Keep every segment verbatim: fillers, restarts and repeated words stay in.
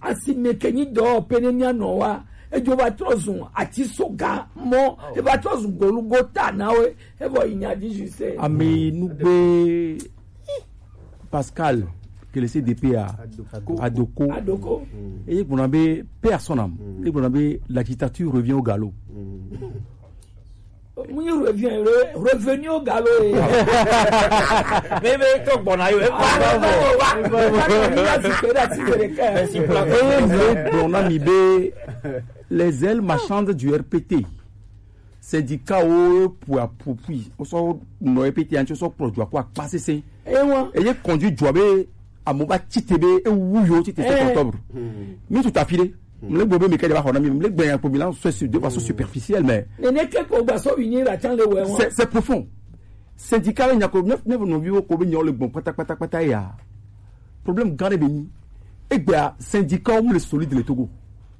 asimekeni do penenia noa ejo va trozun ati soga mo e va trozun golugota nawe e vo inyadi juste ami nugbe Pascal que le C D P a Adoko Adoko et vous n'avez personne et vous n'avez la dictature revient au galop. Moi revient revenu au galop. Mais mais trop bon aïe. On a mis les ailes marchandes du R P T. Syndicat au pour pour puis on sort no R P T en sort produit quoi passer c'est et il conduit job à mon bas titébé et ouyo tité sept octobre. Mais tout à filé. Le bébé me kede ba hona mi le gben pour bilan soit de façon superficielle mais c'est c'est profond. Syndicat nya ko neuf neuf no bio ko be nyo le bon pata pata pata ya. Problème gane beni. Et bien syndicat le solide le Togo.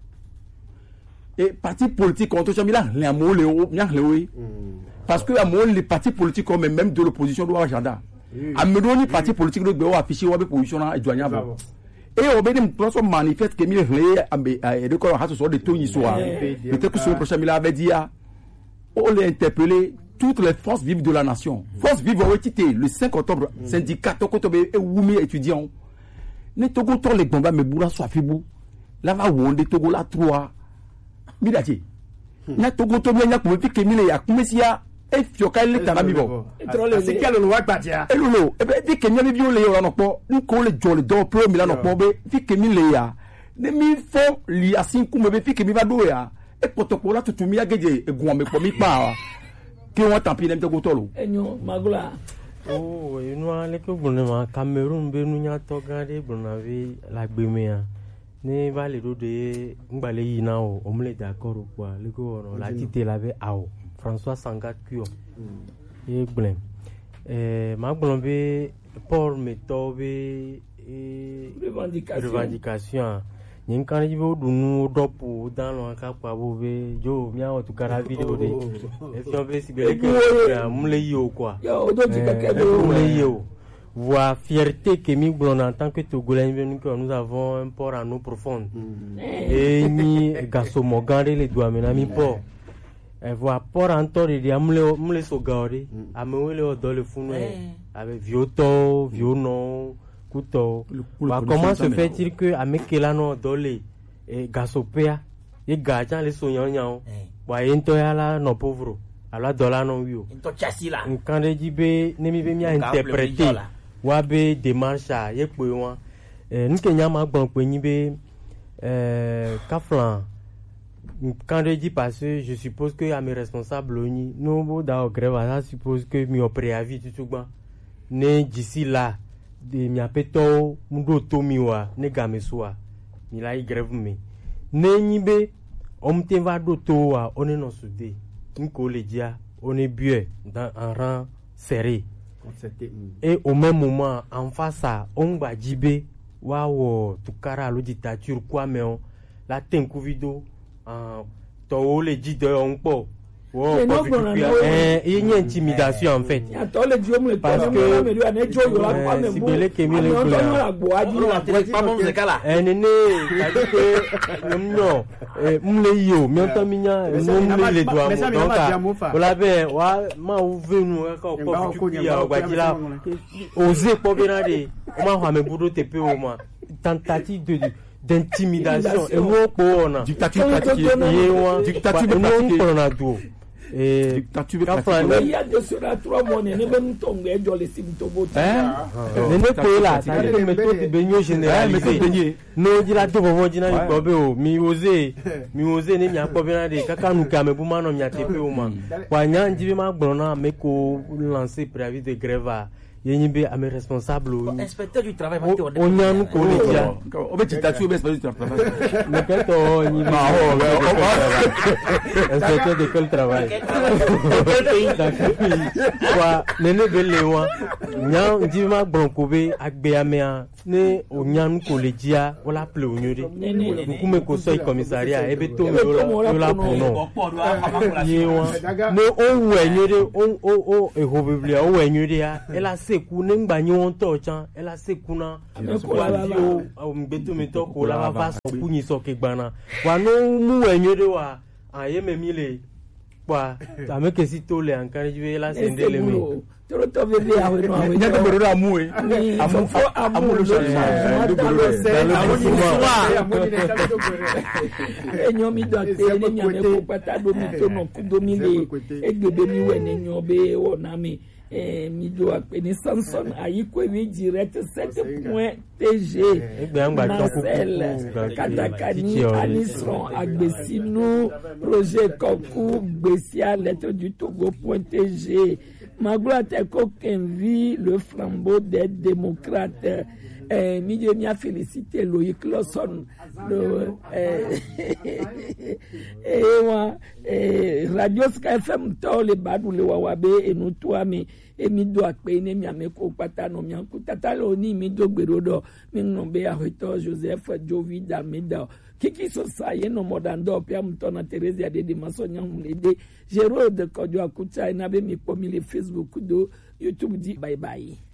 Et parti politique contre Chamila, les amours les hauts, parce que amour les partis politiques comme même de l'opposition doivent agenda. Amédoni parti politique doit doit afficher ou position à joignable. Et on veut des personnes manifestes que mille les et de quoi on a de tout histoire. Peut-être que ce prochain Chamila avait dit on les interpeller toutes les forces vives de la nation. Forces vives ont été le cinq octobre syndicat Tokotobe et Woumi étudiants. Ne Togo ton les combats mais boula soit fibou. Là va wonder Togo la trois. Midati na Togo to bien yakpo fi kemile ya kumesia e fioka le tana bo c'est quel le wa gbadia e lolo e be fi kemile bi o le yo no po nko le jole do pro mi la no po be fi kemile ya ne mi fo li asin ku me be fi kemi ba do ya e protocole la tutumi ageje egun me po mi pa ki won tampi nem Togo to lo enyo magula oh you know le ko gbonema Cameroun be nu nya to gande gbonavi la gbemea ne va le do de ngbale yi na o o mle d'accord quoi le ko la tité l'avait ao François Sangat Kuo e gblem eh ma gblombe pour metobe et revendication revendication nyin kan jibo dunu dopo dans lo ka pa bo be jo mi awon tu kara video de e fi on be si bele ke mle yi o quoi yo do ti ka ke mle yi o voix fierté que nous en tant que Togolais nous avons un port en eau profonde et ni gaso mogande les doigts mais mi port et voix port en temps de amle mle so gauri amele dans le fond avec vioto viono couteau comment se fait-il que amekela no dole et gasopea et gajan les sognons wa ento yala no pauvre ala dola no wio ento chasila quand jibe nemi be mi interpréter wabe démarche a yekwe won eh nkenya ma gbon pe yin be euh kaflan quand je dis parce que je suppose que à mes responsables oni no bo da grève ça suppose que mi au préavis tout gban ne d'ici là de mi apeto mudo to mi wa ne gamesoa mi la grève me ne yin be on te va do to wa on est non soudé nko le dia on est bien dans un rang serré. Et au même moment, en face à Ongba Djibé, waouh, tukara la dictature quoi, mais on la tenku vidéo, en to le dit de Ongpo. Wow, il y a une intimidation en fait. Parce que si Bélé Kémy le un aîné, non, Mleyo, Mianta Minya, non, les doigts. Donc, voilà, ben, ma ouvert nous, quand osez pour bien aller, on m'a me boudou te peu au moins, tentative de d'intimidation, et moi pour on a dictature pratiquée, dictature pratiquée. Et il y a de cela trois mois, ne même tomber dans les symptômes. Hein? Ne ne pas là, ça veut dire méthode de baigno généralisée. Non, dit la tout bon, dit na ko mi osé, mi osé ne nya ko bien de kaka nu ka me bu ma no nya tepe o ma. Wa nya ndi ma gbona me ko lancer préavis de grève. Yenyibe à mes responsables inspecteur du travail on nya nu ko le dia o be titatu be inspecteur du travail mais quand on y va inspecteur de quel travail quoi nene bele wa nya ndi ma bronco be agbe amea ne o nya nu ko le dia wala ple onyore ku me ko so commissariat e be to me la pono ye wa ne o wenyore o o o e ho biblia o wenyore ya ela seku ne ngba nyi won to chan ela seku na wa bio o mbeto mi to ko la va va so ku nyi so ke gbana wa no mu enyo de wa aye me mi le kwa ta me ke si to le ankare ju la sende le mi toro to be be awe no awe nyaka bero da mu e amu amu lo so enyo mi do te ni nya me ko pata do mi to no ku do mi le egbebe mi we ni nyo be o na mi eh mi do ape ni Samson ayiko mi direct sept point T G Marcel Katakani Alisson Agbesinu Roger Koku Bessia lettre du Togo point T G Magloire Kenvi le flambeau des démocrates. Eh, milieu m'a félicité Loïc Lawson le eh, et moi eh, Radio Sky F M to le badou le wawabe et nous toi mais et mi do akpe ne mi ameko pata no mi anku tata lo ni mi do gberodo mi no be a hoto Joseph Jovi Dameda kiki so sa ye no modando pia mtona Teresa de de masonya mulede Jero de Kojo akuta na be mi po mi le Facebook do YouTube di bye bye.